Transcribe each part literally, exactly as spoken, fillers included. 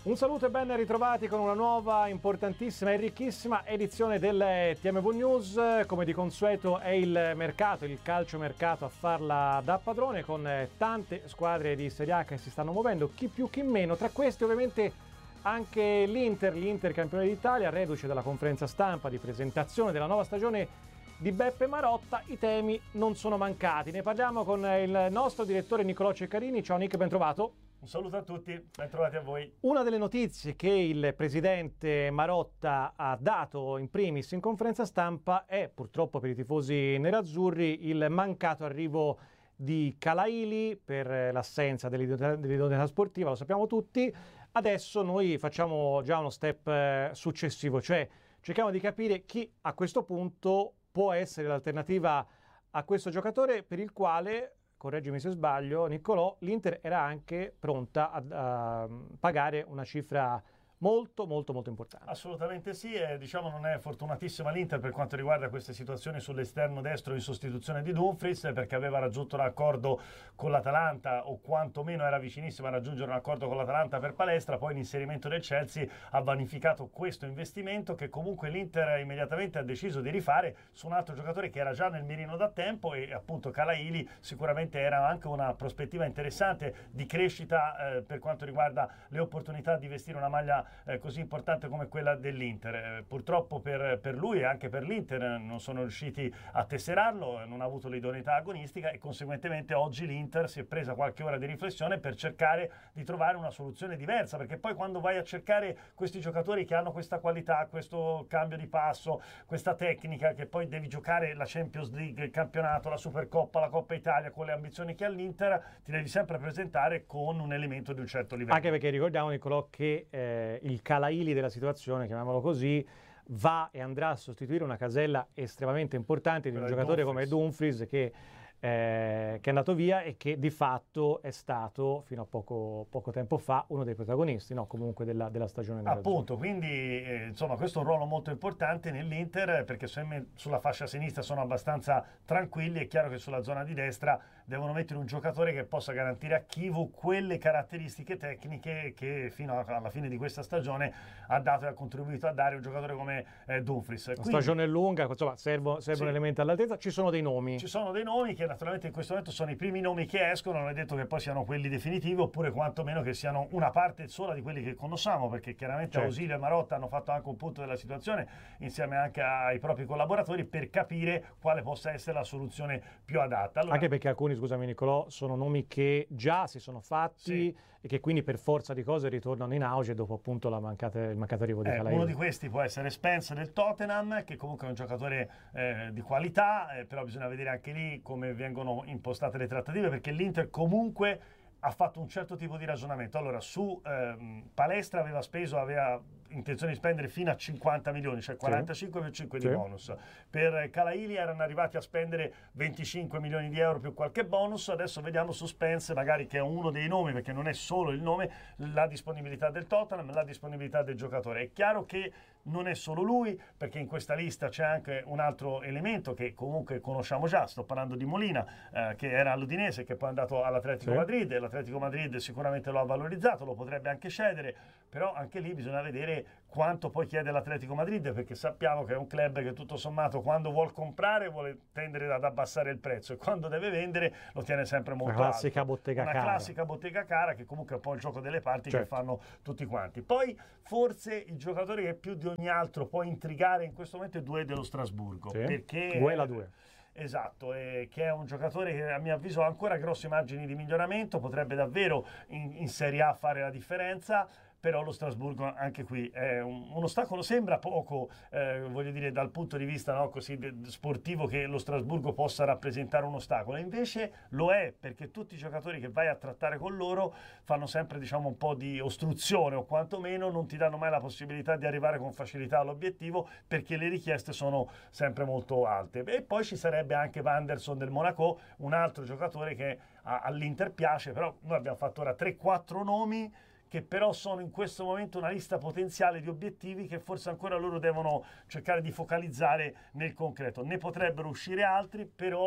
Un saluto e ben ritrovati con una nuova, importantissima e ricchissima edizione del T M V News. Come di consueto è il mercato, il calciomercato a farla da padrone, con tante squadre di Serie A che si stanno muovendo, chi più chi meno. Tra questi ovviamente anche l'Inter, l'Inter campione d'Italia, reduce dalla conferenza stampa di presentazione della nuova stagione di Beppe Marotta. I temi non sono mancati, ne parliamo con il nostro direttore Niccolò Ceccarini. Ciao Nick, ben trovato. Un saluto a tutti, ben trovati a voi. Una delle notizie che il presidente Marotta ha dato in primis in conferenza stampa è, purtroppo per i tifosi nerazzurri, il mancato arrivo di Calaili per l'assenza dell'idoneità sportiva, lo sappiamo tutti. Adesso noi facciamo già uno step successivo, cioè cerchiamo di capire chi a questo punto può essere l'alternativa a questo giocatore, per il quale, correggimi se sbaglio Niccolò, l'Inter era anche pronta a, a pagare una cifra molto molto molto importante. Assolutamente sì, e diciamo non è fortunatissima l'Inter per quanto riguarda queste situazioni sull'esterno destro in sostituzione di Dumfries, perché aveva raggiunto un accordo con l'Atalanta, o quantomeno era vicinissima a raggiungere un accordo con l'Atalanta per Palestra. Poi l'inserimento del Chelsea ha vanificato questo investimento, che comunque l'Inter immediatamente ha deciso di rifare su un altro giocatore che era già nel mirino da tempo, e appunto Calaili sicuramente era anche una prospettiva interessante di crescita eh, per quanto riguarda le opportunità di vestire una maglia Eh, così importante come quella dell'Inter. Eh, purtroppo per, per lui e anche per l'Inter eh, non sono riusciti a tesserarlo, eh, non ha avuto l'idoneità agonistica, e conseguentemente oggi l'Inter si è presa qualche ora di riflessione per cercare di trovare una soluzione diversa, perché poi quando vai a cercare questi giocatori che hanno questa qualità, questo cambio di passo, questa tecnica, che poi devi giocare la Champions League, il campionato, la Supercoppa, la Coppa Italia, con le ambizioni che ha l'Inter, ti devi sempre presentare con un elemento di un certo livello. Anche perché ricordiamo, Niccolò, che eh, il Calaili della situazione, chiamiamolo così, va e andrà a sostituire una casella estremamente importante di un giocatore come Dumfries, che, eh, che è andato via e che di fatto è stato fino a poco, poco tempo fa uno dei protagonisti, no, comunque della, della stagione nerazzurra. Appunto, quindi eh, insomma questo è un ruolo molto importante nell'Inter, perché sulla fascia sinistra sono abbastanza tranquilli. È chiaro che sulla zona di destra devono mettere un giocatore che possa garantire a Chivu quelle caratteristiche tecniche che fino alla fine di questa stagione ha dato e ha contribuito a dare un giocatore come eh, Dumfries. La Quindi, stagione è lunga, insomma servono, servono sì. elementi all'altezza. Ci sono dei nomi. Ci sono dei nomi che naturalmente in questo momento sono i primi nomi che escono, non è detto che poi siano quelli definitivi, oppure quantomeno che siano una parte sola di quelli che conosciamo, perché chiaramente certo. Ausilio e Marotta hanno fatto anche un punto della situazione insieme anche ai propri collaboratori per capire quale possa essere la soluzione più adatta. Allora, anche perché alcuni, scusami Niccolò, sono nomi che già si sono fatti sì. e che quindi per forza di cose ritornano in auge dopo appunto la mancata, il mancato arrivo di eh, Calaili. Uno di questi può essere Spence del Tottenham, che comunque è un giocatore eh, di qualità, eh, però bisogna vedere anche lì come vengono impostate le trattative, perché l'Inter comunque ha fatto un certo tipo di ragionamento. Allora, su ehm, Palestra aveva speso, aveva intenzione di spendere fino a cinquanta milioni, cioè quarantacinque più cinque sì. di bonus. Per Calaili erano arrivati a spendere venticinque milioni di euro più qualche bonus. Adesso vediamo su Spence, magari, che è uno dei nomi, perché non è solo il nome, la disponibilità del Tottenham, la disponibilità del giocatore. È chiaro che non è solo lui, perché in questa lista c'è anche un altro elemento che comunque conosciamo già. Sto parlando di Molina, eh, che era all'Udinese, che poi è andato all'Atletico sì. Madrid. L'Atletico Madrid sicuramente lo ha valorizzato, lo potrebbe anche cedere, però anche lì bisogna vedere quanto poi chiede l'Atletico Madrid, perché sappiamo che è un club che tutto sommato quando vuol comprare vuole tendere ad abbassare il prezzo, e quando deve vendere lo tiene sempre molto alto. Una classica bottega Una cara. classica bottega cara, che comunque è un po' il gioco delle parti certo. che fanno tutti quanti. Poi forse il giocatore che più di ogni altro può intrigare in questo momento è Doué dello Strasburgo, sì. perché Doué la due. Esatto, eh, che è un giocatore che a mio avviso ha ancora grossi margini di miglioramento, potrebbe davvero in, in Serie A fare la differenza. Però lo Strasburgo anche qui è un, un ostacolo, sembra poco, eh, voglio dire, dal punto di vista no, così de, sportivo, che lo Strasburgo possa rappresentare un ostacolo, invece lo è, perché tutti i giocatori che vai a trattare con loro fanno sempre, diciamo, un po' di ostruzione, o quantomeno non ti danno mai la possibilità di arrivare con facilità all'obiettivo, perché le richieste sono sempre molto alte. E poi ci sarebbe anche Wanderson del Monaco, un altro giocatore che all'Inter piace, però noi abbiamo fatto ora tre quattro nomi che però sono in questo momento una lista potenziale di obiettivi che forse ancora loro devono cercare di focalizzare nel concreto. Ne potrebbero uscire altri, però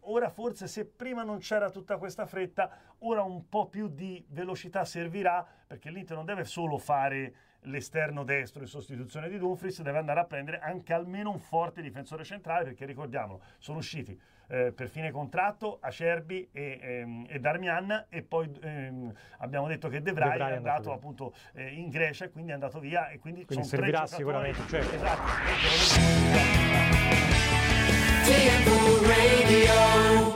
ora forse, se prima non c'era tutta questa fretta, ora un po' più di velocità servirà, perché l'Inter non deve solo fare l'esterno destro in sostituzione di Dumfries, deve andare a prendere anche almeno un forte difensore centrale, perché ricordiamolo, sono usciti eh, per fine contratto Acerbi e, ehm, e Darmian, e poi ehm, abbiamo detto che De Vrij è andato via. appunto eh, in Grecia, e quindi è andato via, e quindi, quindi sono servirà tre sicuramente, certo. Esatto. T M V Radio.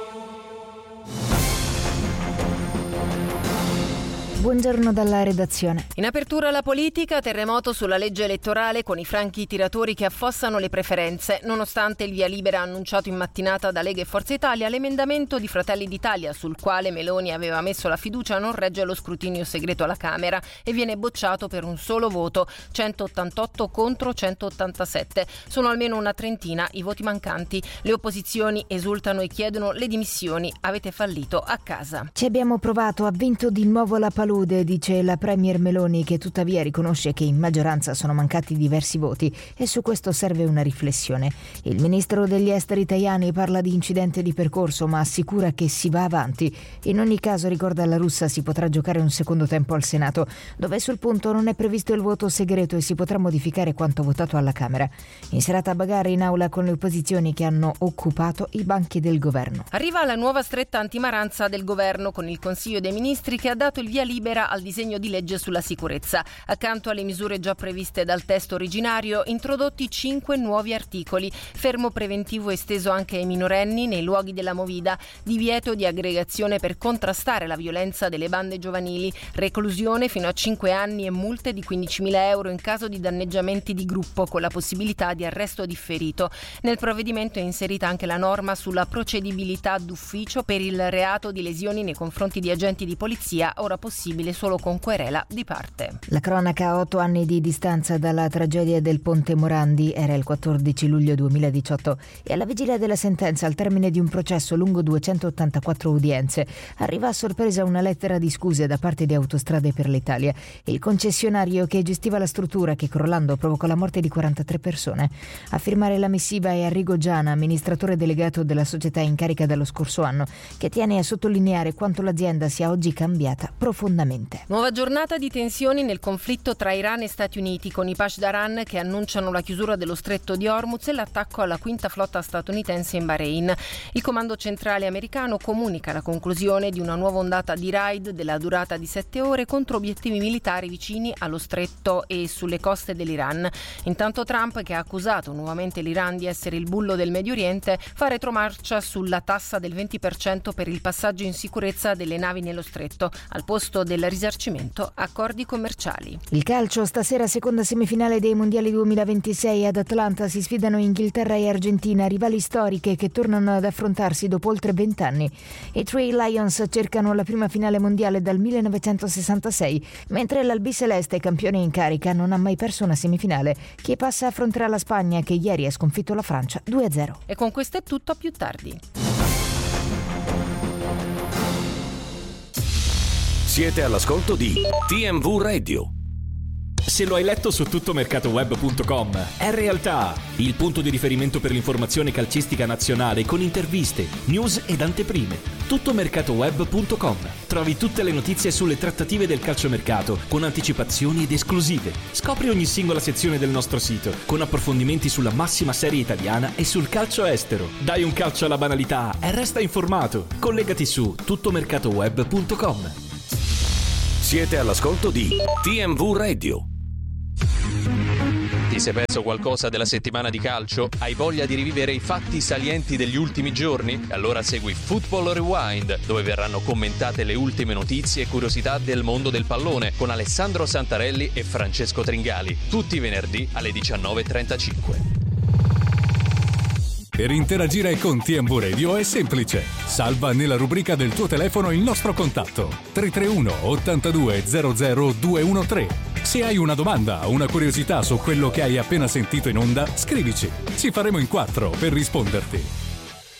Buongiorno dalla redazione. In apertura la politica, terremoto sulla legge elettorale con i franchi tiratori che affossano le preferenze. Nonostante il via libera annunciato in mattinata da Lega e Forza Italia, l'emendamento di Fratelli d'Italia sul quale Meloni aveva messo la fiducia non regge lo scrutinio segreto alla Camera e viene bocciato per un solo voto, centottantotto contro centottantasette. Sono almeno una trentina i voti mancanti. Le opposizioni esultano e chiedono le dimissioni. Avete fallito a casa. Ci abbiamo provato, ha vinto di nuovo la palude, dice la premier Meloni, che tuttavia riconosce che in maggioranza sono mancati diversi voti e su questo serve una riflessione. Il ministro degli esteri Tajani parla di incidente di percorso, ma assicura che si va avanti. In ogni caso, ricorda la russa, si potrà giocare un secondo tempo al Senato, dove sul punto non è previsto il voto segreto e si potrà modificare quanto votato alla Camera. In serata bagarre in aula con le opposizioni che hanno occupato i banchi del governo. Arriva la nuova stretta antimaranza del governo con il Consiglio dei Ministri che ha dato il via libera al disegno di legge sulla sicurezza. Accanto alle misure già previste dal testo originario, introdotti cinque nuovi articoli: fermo preventivo esteso anche ai minorenni nei luoghi della movida, divieto di aggregazione per contrastare la violenza delle bande giovanili, reclusione fino a cinque anni e multe di quindicimila euro in caso di danneggiamenti di gruppo, con la possibilità di arresto differito. Nel provvedimento è inserita anche la norma sulla procedibilità d'ufficio per il reato di lesioni nei confronti di agenti di polizia, ora possibile solo con querela di parte. La cronaca a otto anni di distanza dalla tragedia del Ponte Morandi. Era il quattordici luglio duemiladiciotto e alla vigilia della sentenza, al termine di un processo lungo duecentottantaquattro udienze, arriva a sorpresa una lettera di scuse da parte di Autostrade per l'Italia, il concessionario che gestiva la struttura che, crollando, provocò la morte di quarantatré persone. A firmare la missiva è Arrigo Giana, amministratore delegato della società in carica dallo scorso anno, che tiene a sottolineare quanto l'azienda sia oggi cambiata profondamente. Nuova giornata di tensioni nel conflitto tra Iran e Stati Uniti, con i Pasdaran che annunciano la chiusura dello stretto di Hormuz e l'attacco alla quinta flotta statunitense in Bahrain. Il comando centrale americano comunica la conclusione di una nuova ondata di raid della durata di sette ore contro obiettivi militari vicini allo stretto e sulle coste dell'Iran. Intanto Trump, che ha accusato nuovamente l'Iran di essere il bullo del Medio Oriente, fa retromarcia sulla tassa del venti per cento per il passaggio in sicurezza delle navi nello stretto, al posto del risarcimento accordi commerciali. Il calcio, stasera seconda semifinale dei mondiali duemilaventisei. Ad Atlanta si sfidano Inghilterra e Argentina, rivali storiche che tornano ad affrontarsi dopo oltre vent'anni. I Three Lions cercano la prima finale mondiale dal millenovecentosessantasei, mentre l'albiceleste, campione in carica, non ha mai perso una semifinale. Chi passa affronterà la Spagna, che ieri ha sconfitto la Francia due a zero. E con questo è tutto, a più tardi. Siete all'ascolto di T M V Radio. Se lo hai letto su tuttomercatoweb punto com, è realtà. Il punto di riferimento per l'informazione calcistica nazionale, con interviste, news ed anteprime. tuttomercatoweb punto com. Trovi tutte le notizie sulle trattative del calciomercato, con anticipazioni ed esclusive. Scopri ogni singola sezione del nostro sito, con approfondimenti sulla massima serie italiana e sul calcio estero. Dai un calcio alla banalità e resta informato. Collegati su tuttomercatoweb punto com. Siete all'ascolto di T M V Radio. Ti sei perso qualcosa della settimana di calcio? Hai voglia di rivivere i fatti salienti degli ultimi giorni? Allora segui Football Rewind, dove verranno commentate le ultime notizie e curiosità del mondo del pallone con Alessandro Santarelli e Francesco Tringali, tutti i venerdì alle diciannove e trentacinque. Per interagire con T M V Radio è semplice. Salva nella rubrica del tuo telefono il nostro contatto tre tre uno ottantadue zero zero due uno tre. Se hai una domanda o una curiosità su quello che hai appena sentito in onda, scrivici. Ci faremo in quattro per risponderti.